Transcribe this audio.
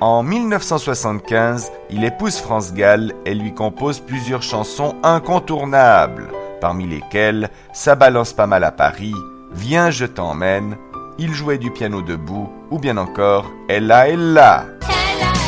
En 1975, il épouse France Gall et lui compose plusieurs chansons incontournables, parmi lesquelles Ça balance pas mal à Paris, Viens je t'emmène, Il jouait du piano debout ou bien encore Ella Ella.